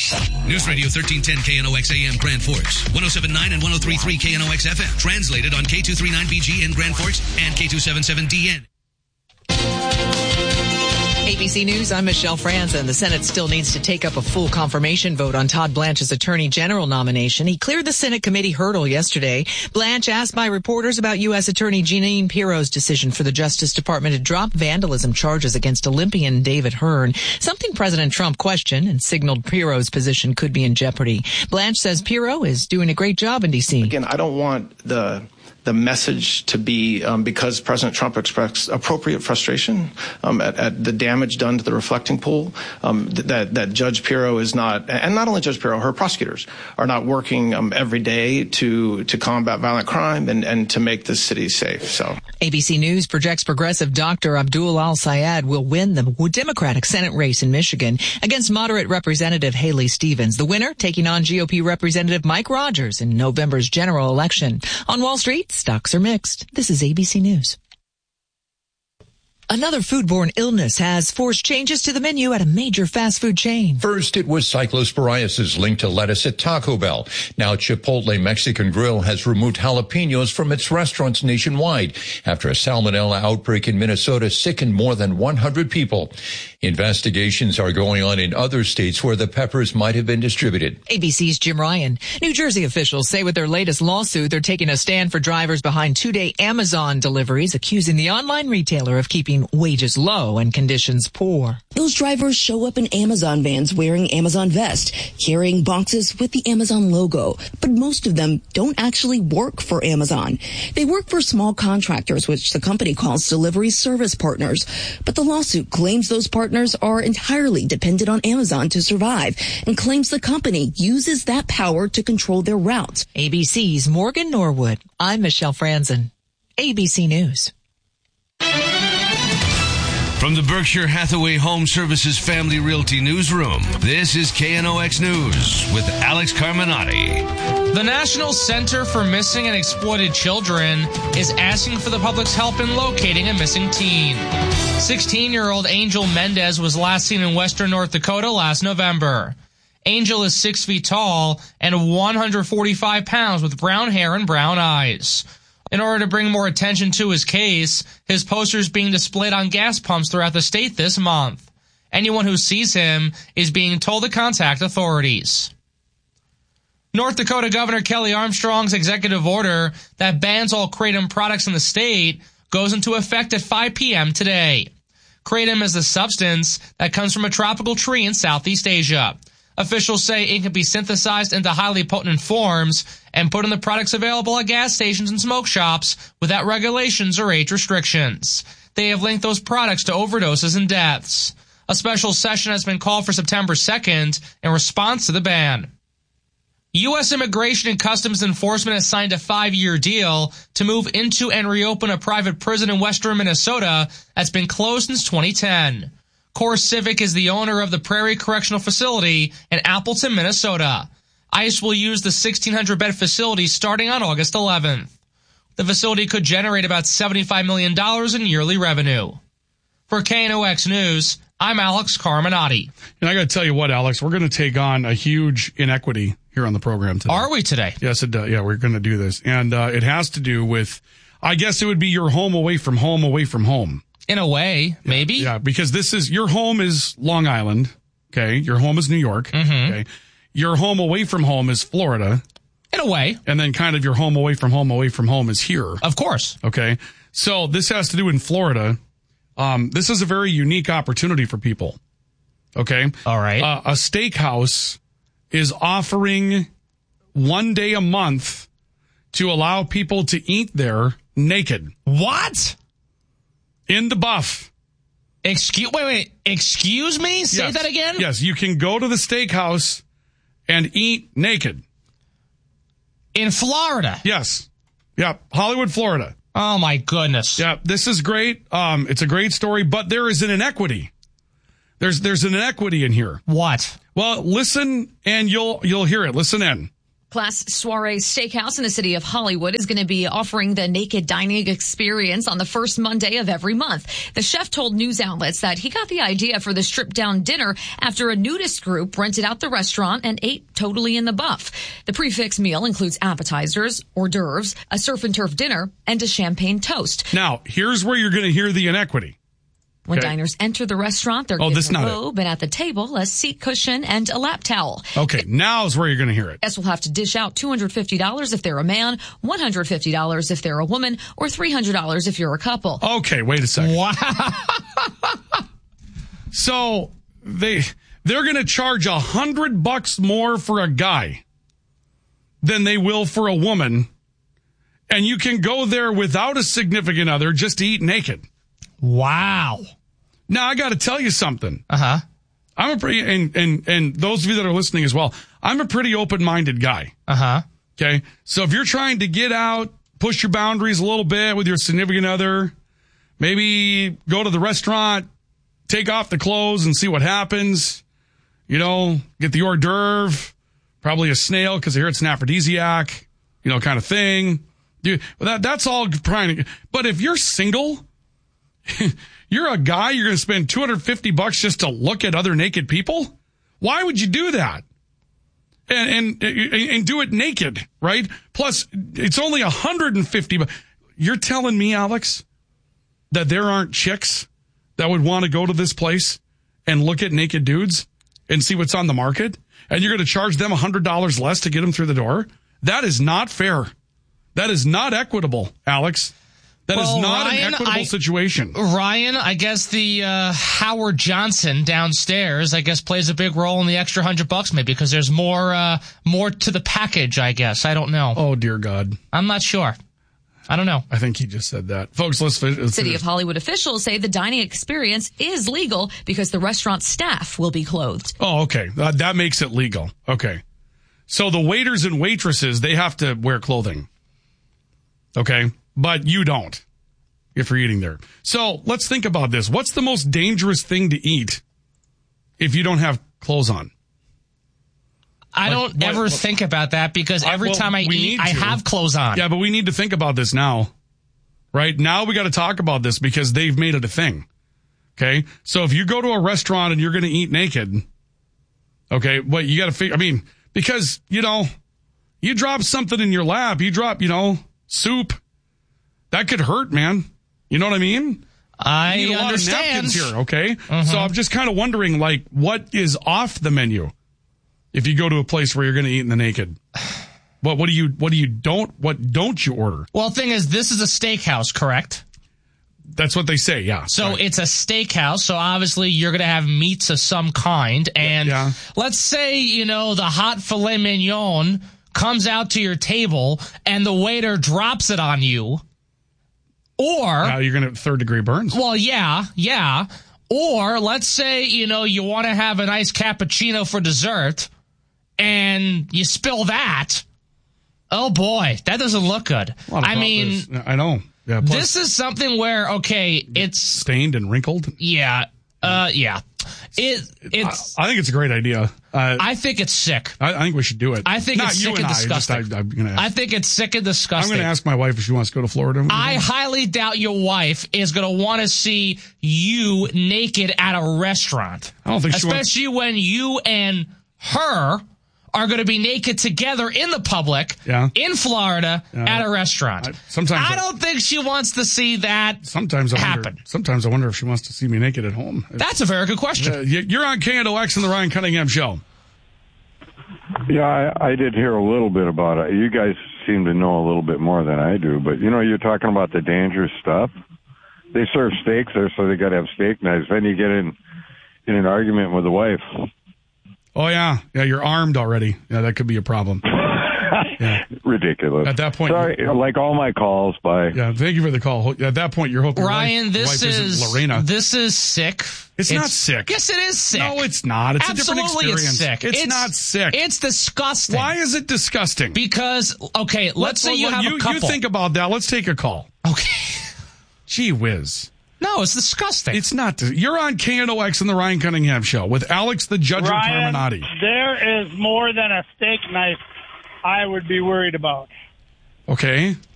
News Radio 1310 KNOX AM Grand Forks, 107.9 and 103.3 KNOX FM. Translated on K239BG in Grand Forks and K277DN. ABC News, I'm Michelle Franzen. The Senate still needs to take up a full confirmation vote on Todd Blanche's Attorney General nomination. He cleared the Senate committee hurdle yesterday. Blanche asked by reporters about U.S. Attorney Jeanine Pirro's decision for the Justice Department to drop vandalism charges against Olympian David Hearn, something President Trump questioned and signaled Pirro's position could be in jeopardy. Blanche says Pirro is doing a great job in D.C. Again, I don't want the message to be because President Trump expressed appropriate frustration at the damage done to the reflecting pool, that Judge Pirro is not, and not only Judge Pirro, her prosecutors are not working every day to combat violent crime and to make this city safe. So ABC News projects progressive Dr. Abdul Al-Sayed will win the Democratic Senate race in Michigan against moderate Representative Haley Stevens. The winner taking on GOP Representative Mike Rogers in November's general election. On Wall Street, stocks are mixed. This is ABC News. Another foodborne illness has forced changes to the menu at a major fast food chain. First, it was cyclosporiasis linked to lettuce at Taco Bell. Now, Chipotle Mexican Grill has removed jalapenos from its restaurants nationwide after a salmonella outbreak in Minnesota sickened more than 100 people. Investigations are going on in other states where the peppers might have been distributed. ABC's Jim Ryan. New Jersey officials say with their latest lawsuit, they're taking a stand for drivers behind two-day Amazon deliveries, accusing the online retailer of keeping wages low and conditions poor. Those drivers show up in Amazon vans wearing Amazon vest, carrying boxes with the Amazon logo. But most of them don't actually work for Amazon. They work for small contractors, which the company calls delivery service partners. But the lawsuit claims those partners are entirely dependent on Amazon to survive and claims the company uses that power to control their routes. ABC's Morgan Norwood. I'm Michelle Franzen. ABC News. From the Berkshire Hathaway Home Services Family Realty Newsroom, this is KNOX News with Alex Carminati. The National Center for Missing and Exploited Children is asking for the public's help in locating a missing teen. 16-year-old Angel Mendez was last seen in western North Dakota last November. Angel is 6 feet tall and 145 pounds with brown hair and brown eyes. In order to bring more attention to his case, his poster is being displayed on gas pumps throughout the state this month. Anyone who sees him is being told to contact authorities. North Dakota Governor Kelly Armstrong's executive order that bans all kratom products in the state goes into effect at 5 p.m. today. Kratom is a substance that comes from a tropical tree in Southeast Asia. Officials say it can be synthesized into highly potent forms and put in the products available at gas stations and smoke shops without regulations or age restrictions. They have linked those products to overdoses and deaths. A special session has been called for September 2nd in response to the ban. U.S. Immigration and Customs Enforcement has signed a 5-year deal to move into and reopen a private prison in western Minnesota that's been closed since 2010. Core Civic is the owner of the Prairie Correctional Facility in Appleton, Minnesota. ICE will use the 1,600-bed facility starting on August 11th. The facility could generate about $75 million in yearly revenue. For KNOX News, I'm Alex Carminati. And I got to tell you what, Alex, we're going to take on a huge inequity here on the program today. Are we today? Yes, it does. Yeah, we're going to do this. And it has to do with, I guess it would be your home away from home away from home. In a way, maybe. Yeah, because your home is Long Island, okay? Your home is New York, okay? Your home away from home is Florida. In a way. And then kind of your home away from home is here. Of course. Okay? So this has to do in Florida. This is a very unique opportunity for people, okay? All right. A steakhouse is offering 1 day a month to allow people to eat there naked. What? In the buff. Excuse me? Say that again? Yes, you can go to the steakhouse and eat naked. In Florida? Yes. Yeah, Hollywood, Florida. Oh, my goodness. Yeah, this is great. It's a great story, but there is an inequity. There's an inequity in here. What? Well, listen and you'll hear it. Listen in. Class Soiree Steakhouse in the city of Hollywood is going to be offering the naked dining experience on the first Monday of every month. The chef told news outlets that he got the idea for the stripped-down dinner after a nudist group rented out the restaurant and ate totally in the buff. The prix meal includes appetizers, hors d'oeuvres, a surf and turf dinner, and a champagne toast. Now, here's where you're going to hear the inequity. When diners enter the restaurant, they're given a robe and at the table a seat cushion and a lap towel. Okay, now's where you're going to hear it. Guests will have to dish out $250 if they're a man, $150 if they're a woman, or $300 if you're a couple. Okay, wait a second. Wow. So they're going to charge $100 more for a guy than they will for a woman, and you can go there without a significant other just to eat naked. Wow. Now, I got to tell you something. Uh-huh. I'm a pretty, and those of you that are listening as well, I'm a pretty open-minded guy. Uh-huh. Okay? So if you're trying to get out, push your boundaries a little bit with your significant other, maybe go to the restaurant, take off the clothes and see what happens, you know, get the hors d'oeuvre, probably a snail because I hear it's an aphrodisiac, you know, kind of thing. That's all trying to, but if you're single, you're a guy, you're going to spend $250 just to look at other naked people? Why would you do that? And do it naked, right? Plus, it's only $150. You're telling me, Alex, that there aren't chicks that would want to go to this place and look at naked dudes and see what's on the market? And you're going to charge them $100 less to get them through the door? That is not fair. That is not equitable, Alex. That is not an equitable situation. Ryan, I guess the Howard Johnson downstairs, I guess, plays a big role in the extra $100 maybe because there's more to the package, I guess. I don't know. Oh, dear God. I'm not sure. I don't know. I think he just said that. Folks, let's City of Hollywood officials say the dining experience is legal because the restaurant staff will be clothed. Oh, okay. That makes it legal. Okay. So the waiters and waitresses, they have to wear clothing. Okay. But you don't if you're eating there. So let's think about this. What's the most dangerous thing to eat if you don't have clothes on? I don't ever think about that because every time I eat, I have clothes on. Yeah, but we need to think about this now. Right? Now we got to talk about this because they've made it a thing. Okay? So if you go to a restaurant and you're going to eat naked, okay, but you got to figure, I mean, because, you know, you drop something in your lap, you drop, you know, soup. That could hurt, man. You know what I mean? I need a understand. Lot of napkins here, okay? So I'm just kind of wondering, like, what is off the menu if you go to a place where you're going to eat in the naked? What don't you order? Well, the thing is, this is a steakhouse, correct? That's what they say, yeah. So It's a steakhouse, so obviously you're going to have meats of some kind. And let's say, you know, the hot filet mignon comes out to your table and the waiter drops it on you. Or now you're going to have third-degree burns. Well, yeah. Or let's say, you know, you want to have a nice cappuccino for dessert and you spill that. Oh, boy, that doesn't look good. I know. Yeah, this is something where, okay, it's stained and wrinkled. Yeah. It's. I think it's a great idea. I think it's sick. I think we should do it. I think it's sick and disgusting. I think it's sick and disgusting. I'm going to ask my wife if she wants to go to Florida. I highly doubt your wife is going to want to see you naked at a restaurant. I don't think she wants. Especially when you and her are going to be naked together in the public in Florida at a restaurant. I don't think she wants to see that happen. Sometimes I wonder if she wants to see me naked at home. That's a very good question. You're on KNOX and the Ryan Cunningham Show. Yeah, I did hear a little bit about it. You guys seem to know a little bit more than I do. But, you know, you're talking about the dangerous stuff. They serve steaks there, so they got to have steak knives. Then you get in an argument with the wife. Oh, yeah. Yeah, you're armed already. Yeah, that could be a problem. Yeah. Ridiculous. At that point. Sorry, like all my calls, bye. Yeah, thank you for the call. At that point, you're hoping Ryan, wife isn't Lorena. This is sick. It's not sick. Yes, it is sick. No, it's not. It's Absolutely, a different experience. It's sick. It's not sick. It's disgusting. Why is it disgusting? Because, okay, let's say you have a couple. You think about that. Let's take a call. Okay. Gee whiz. No, it's disgusting. It's not. You're on KNOX and the Ryan Cunningham Show with Alex the Judge of Terminati. There is more than a steak knife I would be worried about. Okay.